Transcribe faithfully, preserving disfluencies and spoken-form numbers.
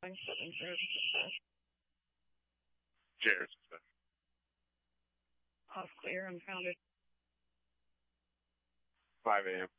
seven zero success. Jared success. Off clear, unfounded. five a.m.